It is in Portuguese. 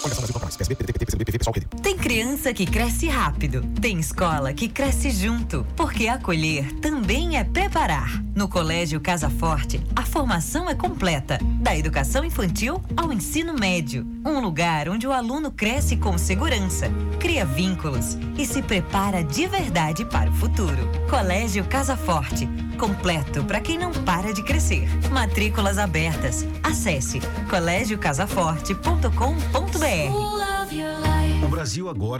Tem criança que cresce rápido, tem escola que cresce junto, porque acolher também é preparar. No Colégio Casa Forte, a formação é completa, da educação infantil ao ensino médio. Um lugar onde o aluno cresce com segurança, cria vínculos e se prepara de verdade para o futuro. Colégio Casa Forte, completo para quem não para de crescer. Matrículas abertas. Acesse colégiocasaforte.com.br. O Brasil agora